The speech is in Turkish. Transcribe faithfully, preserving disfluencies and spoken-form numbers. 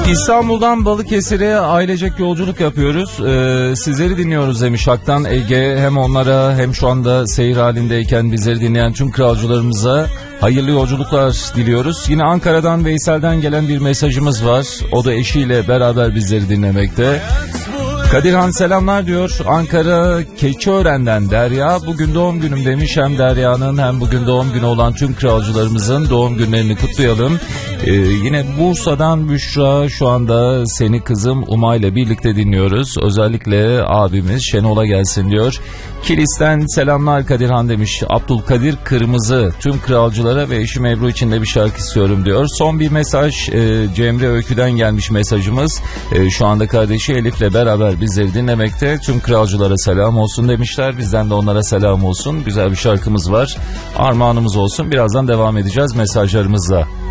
İstanbul'dan Balıkesir'e ailecek yolculuk yapıyoruz. Ee, sizleri dinliyoruz demiş Hak'tan Ege. Hem onlara hem şu anda seyir halindeyken bizleri dinleyen tüm kralcılarımıza hayırlı yolculuklar diliyoruz. Yine Ankara'dan Veysel'den gelen bir mesajımız var. O da eşiyle beraber bizleri dinlemekte. Kadirhan selamlar diyor. Ankara Keçiören'den Derya. Bugün doğum günüm demiş. Hem Derya'nın hem bugün doğum günü olan tüm kralcılarımızın doğum günlerini kutlayalım. Ee, yine Bursa'dan Büşra, şu anda seni kızım Uma ile birlikte dinliyoruz. Özellikle abimiz Şenol'a gelsin diyor. Kilis'ten selamlar Kadirhan demiş. Abdülkadir Kırmızı, tüm kralcılara ve eşim Ebru için de bir şarkı istiyorum diyor. Son bir mesaj, e, Cemre Öykü'den gelmiş mesajımız. E, şu anda kardeşi Elif'le beraber bizleri dinlemekte. Tüm kralcılara selam olsun demişler. Bizden de onlara selam olsun. Güzel bir şarkımız var. Armağanımız olsun. Birazdan devam edeceğiz mesajlarımızla.